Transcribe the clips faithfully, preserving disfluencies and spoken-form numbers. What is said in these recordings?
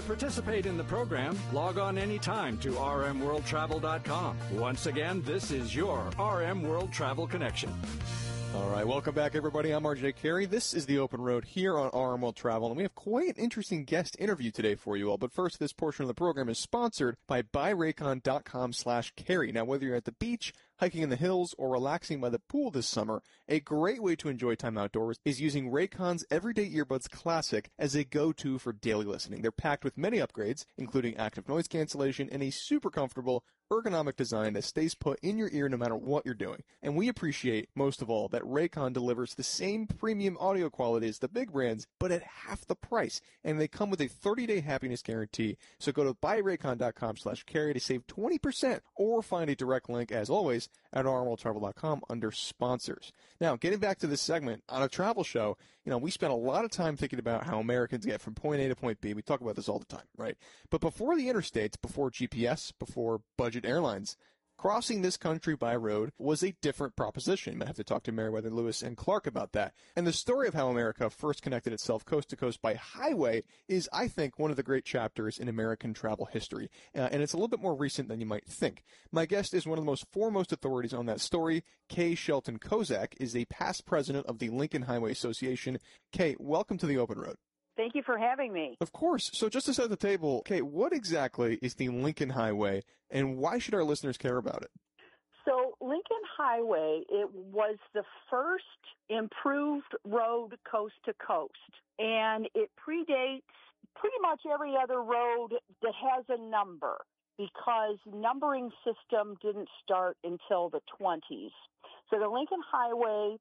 participate in the program, log on anytime to r m world travel dot com. Once again, this is your R M World Travel Connection. All right, welcome back, everybody. I'm R J Carey. This is The Open Road here on R M World Travel, and we have quite an interesting guest interview today for you all. But first, this portion of the program is sponsored by buy raycon dot com slash carey. Now, whether you're at the beach, hiking in the hills, or relaxing by the pool this summer, a great way to enjoy time outdoors is using Raycon's Everyday Earbuds Classic as a go-to for daily listening. They're packed with many upgrades, including active noise cancellation and a super comfortable ergonomic design that stays put in your ear no matter what you're doing. And we appreciate, most of all, that Raycon delivers the same premium audio quality as the big brands, but at half the price. And they come with a thirty-day happiness guarantee. So go to buy raycon dot com slash carey to save twenty percent, or find a direct link, as always, at r m world travel dot com under sponsors. Now, getting back to this segment, on a travel show, you know, we spent a lot of time thinking about how Americans get from point A to point B. We talk about this all the time, right? But before the interstates, before G P S, before budget airlines, crossing this country by road was a different proposition. You might have to talk to Meriwether Lewis and Clark about that. And the story of how America first connected itself coast to coast by highway is, I think, one of the great chapters in American travel history. Uh, and it's a little bit more recent than you might think. My guest is one of the most foremost authorities on that story. Kay Shelton Kozak is a past president of the Lincoln Highway Association. Kay, welcome to The Open Road. Thank you for having me. Of course. So just to set the table, Kay, what exactly is the Lincoln Highway, and why should our listeners care about it? So Lincoln Highway, it was the first improved road coast to coast, and it predates pretty much every other road that has a number, because numbering system didn't start until the twenties. So the Lincoln Highway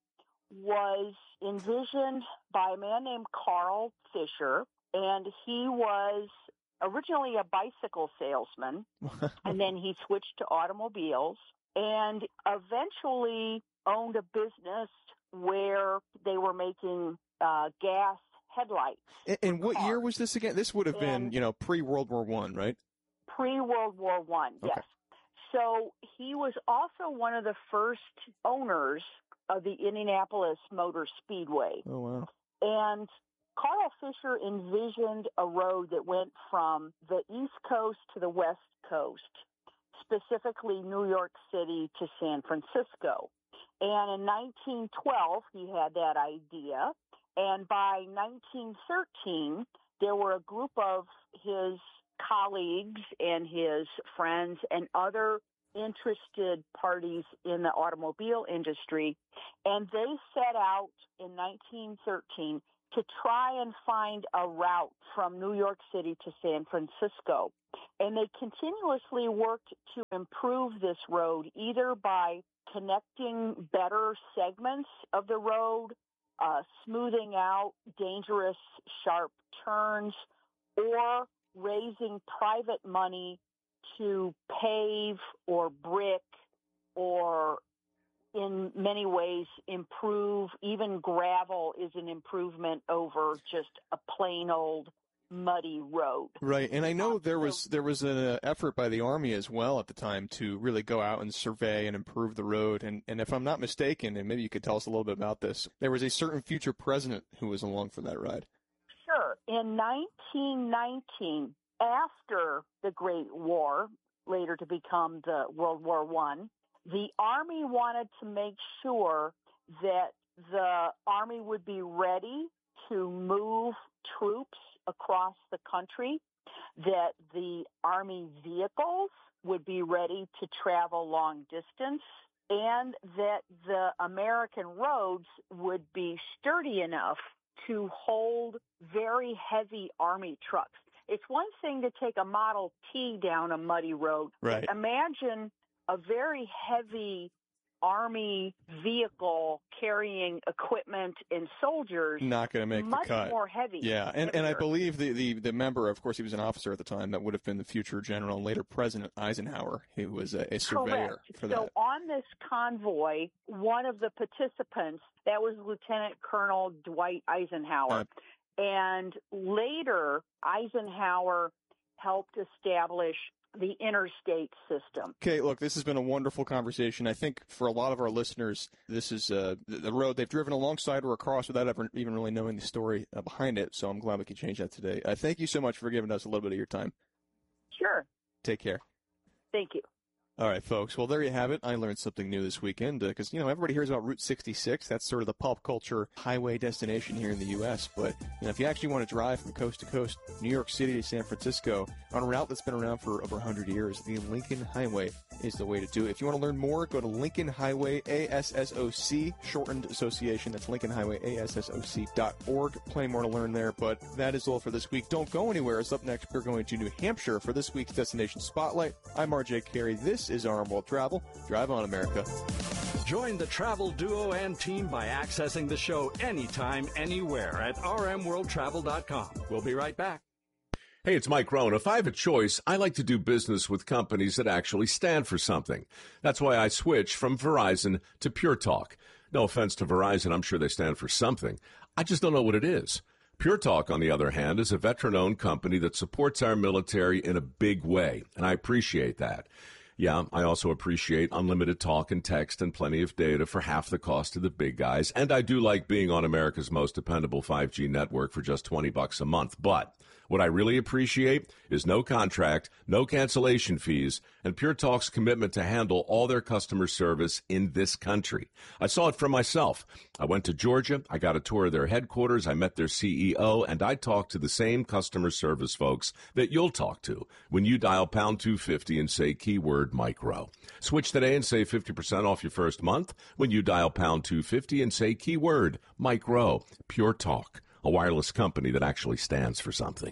was envisioned by a man named Carl Fisher, and he was originally a bicycle salesman, and then he switched to automobiles, and eventually owned a business where they were making uh, gas headlights. And, and what year was this again? This would have been, and you know, pre-World War One, right? Pre-World War One, yes. Okay. So he was also one of the first owners of the Indianapolis Motor Speedway. Oh, wow. And Carl Fisher envisioned a road that went from the East Coast to the West Coast, specifically New York City to San Francisco. And in nineteen twelve, he had that idea. And by nineteen thirteen, there were a group of his colleagues and his friends and other interested parties in the automobile industry, and they set out in nineteen thirteen to try and find a route from New York City to San Francisco. And they continuously worked to improve this road, either by connecting better segments of the road, uh, smoothing out dangerous, sharp turns, or raising private money to pave or brick or in many ways improve. Even gravel is an improvement over just a plain old muddy road. Right. And I know there was there was an uh, effort by the Army as well at the time to really go out and survey and improve the road. And, and if I'm not mistaken, and maybe you could tell us a little bit about this, there was a certain future president who was along for that ride. Sure. In nineteen nineteen, after the Great War, later to become the World War One, the Army wanted to make sure that the Army would be ready to move troops across the country, that the Army vehicles would be ready to travel long distance, and that the American roads would be sturdy enough to hold very heavy Army trucks. It's one thing to take a Model T down a muddy road. Right. Imagine a very heavy Army vehicle carrying equipment and soldiers. Not going to make much the cut. more heavy. Yeah, and, and I believe the, the, the member, of course, he was an officer at the time, that would have been the future general and later President Eisenhower. He was a, a surveyor Correct. for so that. on this convoy, one of the participants, that was Lieutenant Colonel Dwight Eisenhower. Uh, and later, Eisenhower helped establish the interstate system. Okay, look, this has been a wonderful conversation. I think for a lot of our listeners, this is uh, the road they've driven alongside or across without ever even really knowing the story uh, behind it, so I'm glad we could change that today. Uh, thank you so much for giving us a little bit of your time. Sure. Take care. Thank you. All right, folks. Well, there you have it. I learned something new this weekend because, uh, you know, everybody hears about Route sixty-six. That's sort of the pop culture highway destination here in the U S But, you know, if you actually want to drive from coast to coast, New York City to San Francisco, on a route that's been around for over one hundred years, the Lincoln Highway is the way to do it. If you want to learn more, go to Lincoln Highway A S S O C, shortened association. That's Lincoln Highway A S S O C dot org. Plenty more to learn there, but that is all for this week. Don't go anywhere. As up next, we're going to New Hampshire for this week's Destination Spotlight. I'm R J Carey. This is R M World Travel. Drive on, America. Join the travel duo and team by accessing the show anytime, anywhere at R M world travel dot com. We'll be right back. Hey, it's Mike Rohn. If I have a choice, I like to do business with companies that actually stand for something. That's why I switched from Verizon to Pure Talk. No offense to Verizon, I'm sure they stand for something. I just don't know what it is. Pure Talk, on the other hand, is a veteran-owned company that supports our military in a big way, and I appreciate that. Yeah, I also appreciate unlimited talk and text and plenty of data for half the cost of the big guys. And I do like being on America's most dependable five G network for just twenty bucks a month. But what I really appreciate is no contract, no cancellation fees, and Pure Talk's commitment to handle all their customer service in this country. I saw it for myself. I went to Georgia, I got a tour of their headquarters, I met their C E O, and I talked to the same customer service folks that you'll talk to when you dial pound two fifty and say keyword micro. Switch today and save fifty percent off your first month when you dial pound two fifty and say keyword micro. Pure Talk, a wireless company that actually stands for something.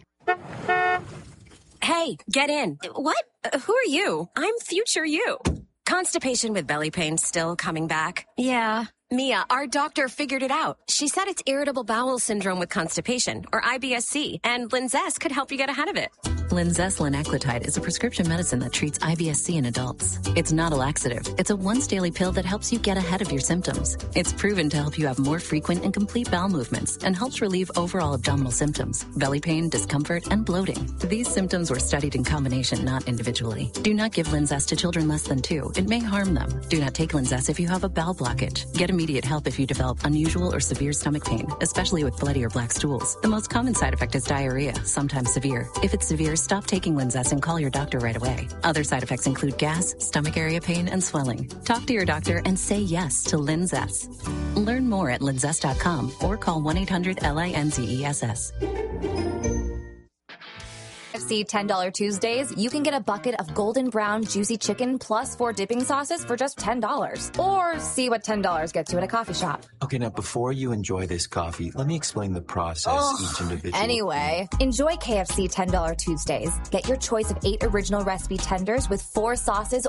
Hey, get in. What? Uh, who are you? I'm future you. Constipation with belly pain still coming back? Yeah. Mia, our doctor figured it out. She said it's irritable bowel syndrome with constipation, or I B S C, and Linzess could help you get ahead of it. Linzess linaclotide is a prescription medicine that treats I B S C in adults. It's not a laxative. It's a once-daily pill that helps you get ahead of your symptoms. It's proven to help you have more frequent and complete bowel movements and helps relieve overall abdominal symptoms, belly pain, discomfort, and bloating. These symptoms were studied in combination, not individually. Do not give Linzess to children less than two. It may harm them. Do not take Linzess if you have a bowel blockage. Get immediate help if you develop unusual or severe stomach pain, especially with bloody or black stools. The most common side effect is diarrhea, sometimes severe. If it's severe, stop taking Linzess and call your doctor right away. Other side effects include gas, stomach area pain, and swelling. Talk to your doctor and say yes to Linzess. Learn more at linzess dot com or call one eight hundred L I N Z E S S. K F C ten dollar Tuesdays, you can get a bucket of golden brown juicy chicken plus four dipping sauces for just ten dollars. Or see what ten dollars gets you at a coffee shop. Okay, now before you enjoy this coffee, let me explain the process Ugh. each individual. Anyway, enjoy K F C ten dollar Tuesdays. Get your choice of eight original recipe tenders with four sauces